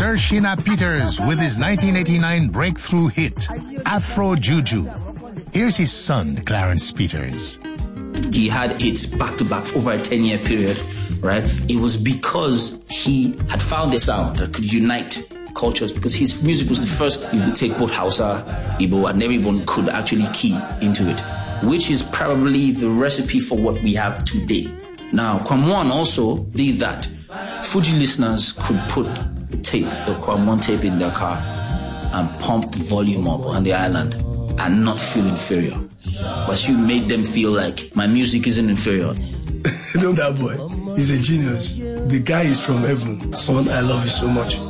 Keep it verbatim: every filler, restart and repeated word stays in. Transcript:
Sir Shina Peters with his nineteen eighty-nine breakthrough hit, Afro Juju. Here's his son, Clarence Peters. He had hits back-to-back for over a ten-year period, right? It was because he had found a sound that could unite cultures, because his music was the first. You could take both Hausa, Igbo, and everyone could actually key into it, which is probably the recipe for what we have today. Now, Kwamwan also did that. Fuji listeners could put the tape, the Kwamwan tape in their car and pump the volume up on the island and not feel inferior. But you made them feel like my music isn't inferior. You know that boy? He's a genius. The guy is from heaven. Son, I love you so much.